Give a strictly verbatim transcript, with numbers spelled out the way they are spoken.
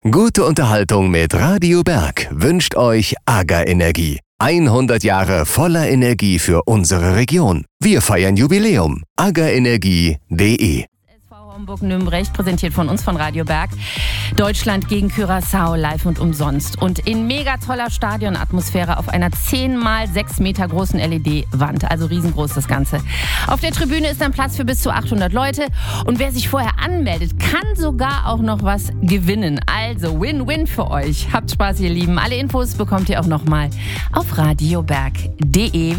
Gute Unterhaltung mit Radio Berg wünscht euch AGA Energie. hundert Jahre voller Energie für unsere Region. Wir feiern Jubiläum. aga energie punkt de Homburg-Nürnberg, präsentiert von uns von Radio Berg. Deutschland gegen Curaçao, live und umsonst. Und in mega toller Stadionatmosphäre auf einer zehn mal sechs Meter großen L E D-Wand. Also riesengroß das Ganze. Auf der Tribüne ist dann Platz für bis zu achthundert Leute. Und wer sich vorher anmeldet, kann sogar auch noch was gewinnen. Also Win-Win für euch. Habt Spaß, ihr Lieben. Alle Infos bekommt ihr auch nochmal auf radioberg punkt de.